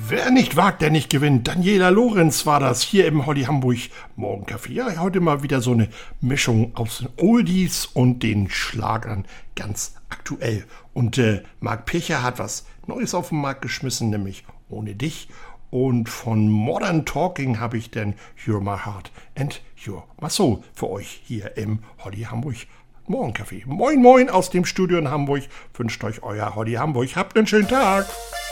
Wer nicht wagt, der nicht gewinnt. Daniela Lorenz war das hier im Holly Hamburg Morgencafé. Ja, heute mal wieder so eine Mischung aus den Oldies und den Schlagern, ganz aktuell. Und Marc Pircher hat was Neues auf den Markt geschmissen, nämlich Ohne dich. Und von Modern Talking habe ich dann You're My Heart and You're My Soul für euch hier im Holly Hamburg Morgencafé. Moin moin aus dem Studio in Hamburg. Wünscht euch euer Holly Hamburg. Habt einen schönen Tag.